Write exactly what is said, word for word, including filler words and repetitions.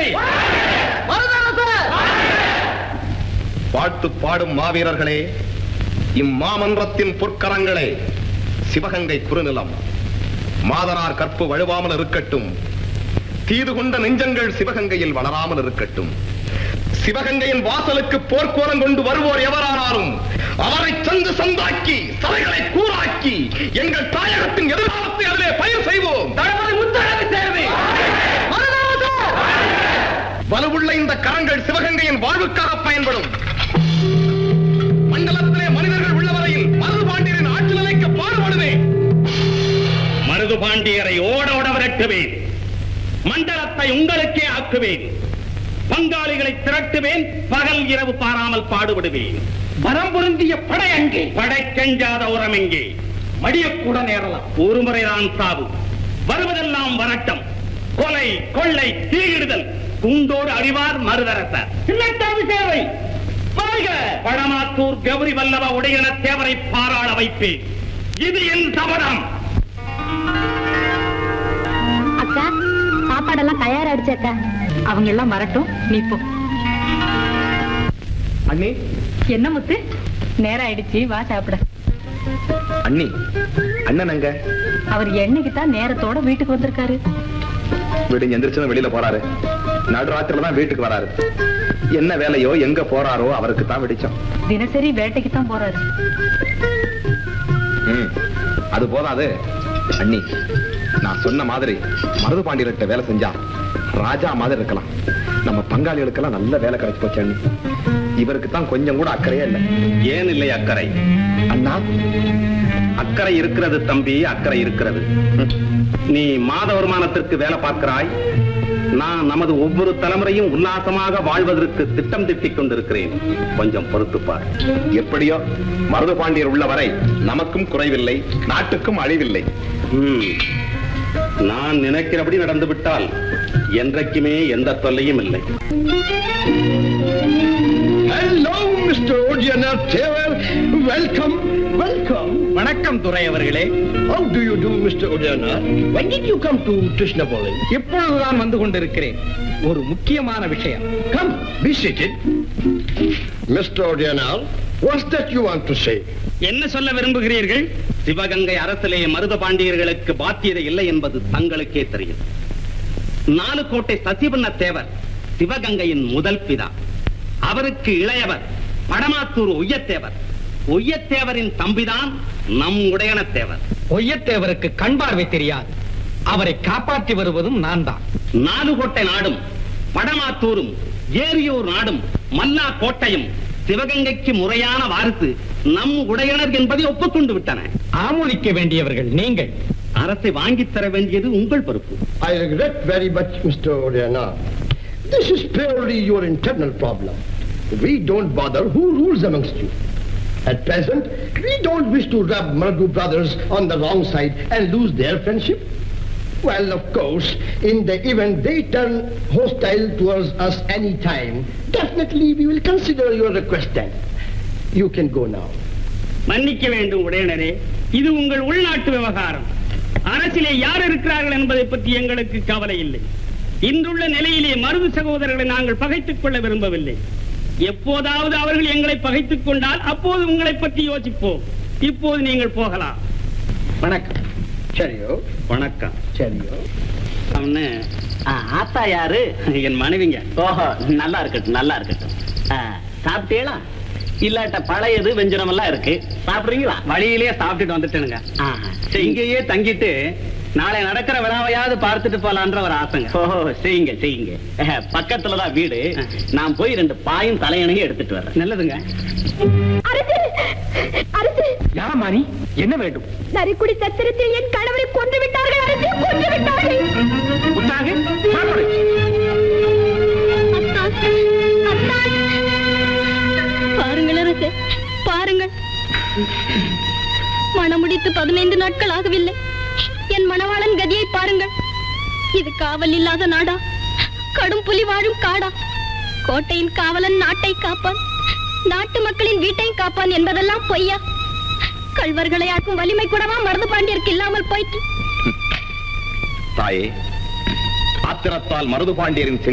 பாட்டு பாடும் மாவீரர்களே, இம்மாமன்றத்தின் பொற்கரங்களே, சிவகங்கை குறுநிலம் மாதனார் கற்பு வழுவாமல் இருக்கட்டும். தீது கொண்ட நெஞ்சங்கள் சிவகங்கையில் வளராமல் இருக்கட்டும். சிவகங்கையின் வாசலுக்கு போர்க்கோலம் கொண்டு வருவோர் எவரானாலும் அவரை சந்து சந்தாக்கி தலைகளை கூறாக்கி எங்கள் தாயகத்தின் எதிர்காலத்தை அதிலே பயிர் செய்வோம். வலுவுள்ள இந்த கரங்கள் சிவகங்கையின் வாழ்வுக்காக பயன்படும். மண்டலத்திலே மனிதர்கள் உள்ள வரையில் மருது பாண்டியரின் ஆட்சி நிலைக்கு பாடுபடுவேன். மருது பாண்டியரை ஓட ஓட விரட்டுவேன். மண்டலத்தை உங்களுக்கே ஆக்குவேன். பங்காளிகளை திரட்டுவேன். பகல் இரவு பாராமல் பாடுபடுவேன். வரம் பொருந்திய படை அங்கே, படை கெஞ்சாத உரம் எங்கே? மடியக்கூட நேரலாம். ஒரு முறைதான் சாவு, வருவதெல்லாம் வரட்டம். கொலை, கொள்ளை, தீயிடுதல் குண்டோடு அறிவார் மருதரசர். சேவை பழமாத்தூர் கௌரி வல்லவ உடையன தேவரை பாராள வைப்பேன். இது என் சபதம். அக்கா, சாப்பாடெல்லாம் தயாராடுச்சு அக்கா. அவங்க எல்லாம் வரட்டும், நீ போ. அண்ணி, என்ன முத்து, நேரம் ஆயிடுச்சு, வா சாப்பிட. அண்ணி, அண்ணன் அங்க? அவர் என்னைக்கு தான் நேரத்தோட வீட்டுக்கு வந்திருக்காரு. விடிஞ்சு எந்திரிச்சு வெளியில போறாரு. நடுராத்திரில தான் வீட்டுக்கு வராரு. என்ன வேலையோ எங்க போறாரோ அவருக்கு தான் விடிச்சோம். தினசரி வேட்டைக்கு தான் போறாரு. அது போதாது அண்ணி, நான் சொன்ன மாதிரி மருது பாண்டியர்கிட்ட வேலை செஞ்சா ராஜா மாதிரி இருக்கலாம். நம்ம பங்காளிகளுக்கெல்லாம் நல்ல வேலை கிடைச்சு போச்சு அண்ணி. இவருக்கு தான் கொஞ்சம் கூட அக்கறையே இல்லை. ஏன் இல்லை அக்கறை? அண்ணா, அக்கறை இருக்கிறது தம்பி, அக்கறை இருக்கிறது. நீ மாத வருமானத்திற்கு வேலை பார்க்கிறாய். நான் நமது ஒவ்வொரு தலைமுறையும் உல்லாசமாக வாழ்வதற்கு திட்டம் திட்டிக் கொண்டிருக்கிறேன். கொஞ்சம் பொறுத்துப்பார். எப்படியோ மருது பாண்டியர் உள்ள வரை நமக்கும் குறைவில்லை, நாட்டுக்கும் அழிவில்லை. நான் நினைக்கிறபடி நடந்து விட்டால் என்றைக்குமே எந்த தொல்லையும் இல்லை. Hello, Mister Ojianar Thevar. Welcome, welcome. வணக்கம் துரை அவர்களே. How do you do, Mister Ojianar? When did you come to Krishnapoli? இப்பொழுதுதான் வந்து கொண்டிருக்கிறேன். ஒரு முக்கியமான விஷயம். Come, be seated. Mister Ojianar, what's that you want to say? என்ன சொல்ல விரும்புகிறீர்கள்? சிவகங்கை அரசிலே மருத பாண்டியர்களுக்கு பாத்தியதை இல்லை என்பது தங்களுக்கே தெரியும். நாலு கோட்டை சசிவண்ண தேவர் சிவகங்கையின் முதல் பிதா. அவருக்கு இளையவர் படமாத்தூர் ஒய்யத்தேவர். ஒய்யத்தேவரின் தம்பிதான் நம் உடையனத்தேவர். ஒய்யத்தேவருக்கு கண் பார்வை தெரியாது. அவரை காப்பாற்றி வருவதும் நான் தான். நாலு கோட்டை நாடும் படமாத்தூரும் ஏரியூர் நாடும் மல்லா கோட்டையும் சிவகங்கைக்கு முறையான வாரிசு நம் உடையனர் என்பதை ஒப்புக்கொண்டு விட்டன. ஆமோதிக்க வேண்டியவர்கள் நீங்கள். அரசை வாங்கி தர வேண்டியது உங்கள் பொறுப்பு. I regret very much, Mister Ojianar. This is purely your internal problem. We don't bother who rules amongst you. At present, we don't wish to rub Mardu brothers on the wrong side and lose their friendship. Well, of course, in the event they turn hostile towards us any time, definitely we will consider your request then. You can go now. மன்னிக்க வேண்டும் உடையனரே, இது உங்கள் உள்நாட்டு விவகாரம். அரசிலே யார் இருக்கிறார்கள் என்பதை பற்றி எங்களுக்கு கவலை இல்லை. இன்றுள்ள நிலையிலே மருது சகோதரர்களை நாங்கள் பகைத்துக் கொள்ள விரும்பவில்லை. எப்போதாவது அவர்கள் எங்களை பகைத்துக் கொண்டால் அப்போது உங்களை பற்றி யோசிப்போம். இப்போது நீங்கள் போகலாம். வணக்கம். Cheerio. வணக்கம். Cheerio. அவனு ஆத்தா யாரு? என் மனைவிங்க. ஓஹோ, நல்லா இருக்கட்டும், நல்லா இருக்கட்டும். சாப்பிட்டீங்களா? இல்லாட்ட பழையது வெஞ்சனம் எல்லாம் இருக்கு, சாப்பிடுறீங்களா? வழியிலேயே சாப்பிட்டுட்டு வந்துட்டேனுங்க. இங்கேயே தங்கிட்டு நாளை நடக்கிற விழாவையாவது பார்த்துட்டு போலான்ற ஒரு ஆசைங்க. ஓஹோ, செய்யுங்க செய்யுங்க. பக்கத்துலதான் வீடு. நான் போய் ரெண்டு பாயும் தலையணையும் எடுத்துட்டு வர்றேன். நல்லதுங்க. யாரம்மா நீ? என்ன வேண்டும்? நரிக்குடி சத்திரத்தில் என் கணவரை கொன்று விட்டார்கள். அரசே, கொன்று விட்டார்கள். உற்சாக புறப்படு. பாருங்கள் அரசே, பாருங்கள். மணமுடித்து பதினைந்து நாட்கள் ஆகவில்லை. என் மணவாளன் கதியை பாருங்கள். இது காவல் இல்லாத நாடா? கடும் புலி வாழும் காடா? கோட்டையின் காவலன் நாட்டை காப்பான், நாட்டு மக்களின் வீட்டை காப்பான் என்பதெல்லாம் பொய்யா? கள்வர்களை ஆக்கும் வலிமை கூடவா மருது பாண்டியருக்கு இல்லாமல் போயிற்று? தாயே, ஆத்திரத்தால் மருது பாண்டியரின்